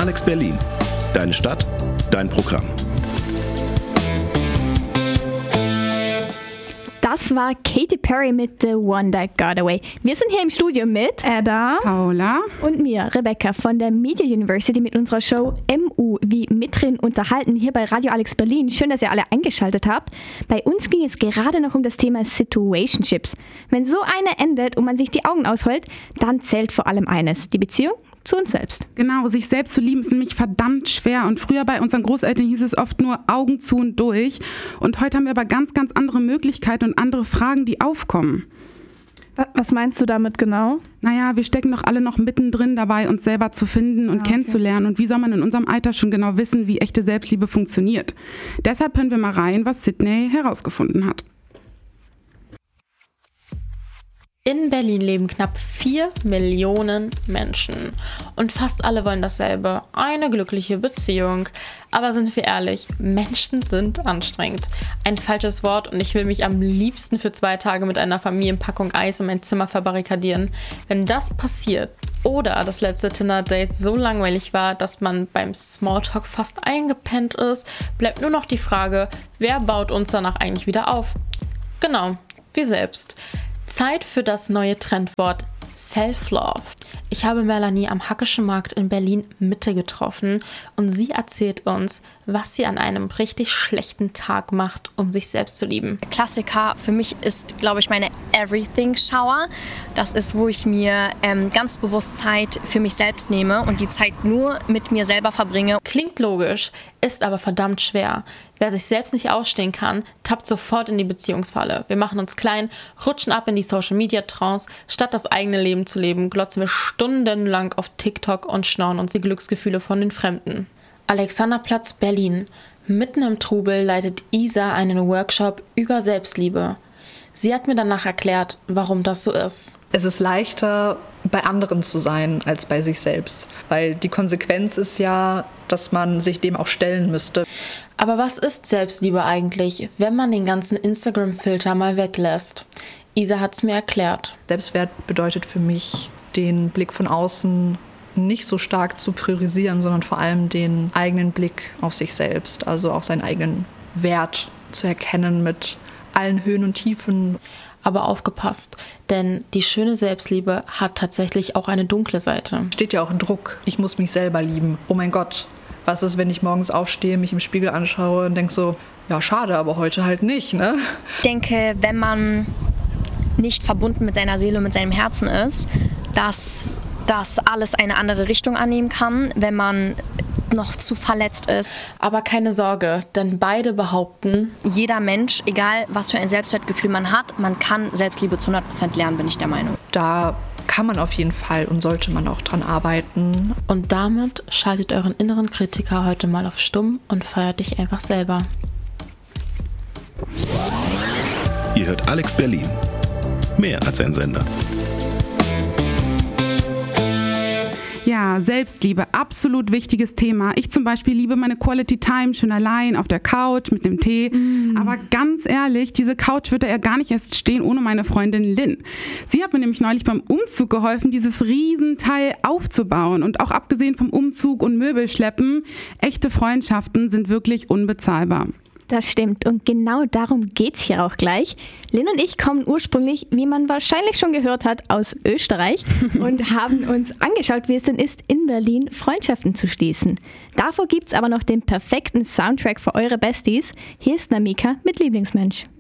Alex Berlin. Deine Stadt, dein Programm. Das war Katy Perry mit The One That Got Away. Wir sind hier im Studio mit Edda, Paula und mir, Rebecca von der Media University mit unserer Show MU wie Mitreden unterhalten hier bei Radio Alex Berlin. Schön, dass ihr alle eingeschaltet habt. Bei uns ging es gerade noch um das Thema Situationships. Wenn so eine endet und man sich die Augen ausheult, dann zählt vor allem eines: die Beziehung zu uns selbst. Genau, sich selbst zu lieben ist nämlich verdammt schwer. Und früher bei unseren Großeltern hieß es oft nur Augen zu und durch. Und heute haben wir aber ganz, ganz andere Möglichkeiten und andere Fragen, die aufkommen. was meinst du damit genau? Naja, wir stecken doch alle noch mittendrin dabei, uns selber zu finden und kennenzulernen. Und wie soll man in unserem Alter schon genau wissen, wie echte Selbstliebe funktioniert? Deshalb hören wir mal rein, was Sydney herausgefunden hat. In Berlin leben knapp 4 Millionen Menschen und fast alle wollen dasselbe, eine glückliche Beziehung. Aber sind wir ehrlich, Menschen sind anstrengend. Ein falsches Wort und ich will mich am liebsten für 2 Tage mit einer Familienpackung Eis in mein Zimmer verbarrikadieren. Wenn das passiert oder das letzte Tinder-Date so langweilig war, dass man beim Smalltalk fast eingepennt ist, bleibt nur noch die Frage, wer baut uns danach eigentlich wieder auf? Genau, wir selbst. Zeit für das neue Trendwort Self-Love. Ich habe Melanie am Hackischen Markt in Berlin Mitte getroffen und sie erzählt uns, was sie an einem richtig schlechten Tag macht, um sich selbst zu lieben. Klassiker für mich ist, glaube ich, meine Everything-Shower. Das ist, wo ich mir ganz bewusst Zeit für mich selbst nehme und die Zeit nur mit mir selber verbringe. Klingt logisch, ist aber verdammt schwer. Wer sich selbst nicht ausstehen kann, tappt sofort in die Beziehungsfalle. Wir machen uns klein, rutschen ab in die Social-Media-Trance. Statt das eigene Leben zu leben, glotzen wir stundenlang auf TikTok und schnorren uns die Glücksgefühle von den Fremden. Alexanderplatz, Berlin. Mitten im Trubel leitet Isa einen Workshop über Selbstliebe. Sie hat mir danach erklärt, warum das so ist. Es ist leichter, bei anderen zu sein, als bei sich selbst. Weil die Konsequenz ist ja, dass man sich dem auch stellen müsste. Aber was ist Selbstliebe eigentlich, wenn man den ganzen Instagram-Filter mal weglässt? Isa hat es mir erklärt. Selbstwert bedeutet für mich, den Blick von außen nicht so stark zu priorisieren, sondern vor allem den eigenen Blick auf sich selbst. Also auch seinen eigenen Wert zu erkennen mit allen Höhen und Tiefen. Aber aufgepasst, denn die schöne Selbstliebe hat tatsächlich auch eine dunkle Seite. Steht ja auch Druck. Ich muss mich selber lieben. Oh mein Gott, was ist, wenn ich morgens aufstehe, mich im Spiegel anschaue und denke so, ja schade, aber heute halt nicht, ne? Ich denke, wenn man nicht verbunden mit seiner Seele und mit seinem Herzen ist, dass das alles eine andere Richtung annehmen kann, wenn man noch zu verletzt ist. Aber keine Sorge, denn beide behaupten, jeder Mensch, egal was für ein Selbstwertgefühl man hat, man kann Selbstliebe zu 100% lernen, bin ich der Meinung. Da kann man auf jeden Fall und sollte man auch dran arbeiten. Und damit schaltet euren inneren Kritiker heute mal auf stumm und feiert dich einfach selber. Ihr hört Alex Berlin. Mehr als ein Sender. Ja, Selbstliebe, absolut wichtiges Thema. Ich zum Beispiel liebe meine Quality Time schön allein auf der Couch mit dem Tee. Aber ganz ehrlich, diese Couch würde ja gar nicht erst stehen ohne meine Freundin Lynn. Sie hat mir nämlich neulich beim Umzug geholfen, dieses Riesenteil aufzubauen. Und auch abgesehen vom Umzug und Möbelschleppen, echte Freundschaften sind wirklich unbezahlbar. Das stimmt und genau darum geht's hier auch gleich. Lynn und ich kommen ursprünglich, wie man wahrscheinlich schon gehört hat, aus Österreich und haben uns angeschaut, wie es denn ist, in Berlin Freundschaften zu schließen. Davor gibt's aber noch den perfekten Soundtrack für eure Besties. Hier ist Namika mit Lieblingsmensch.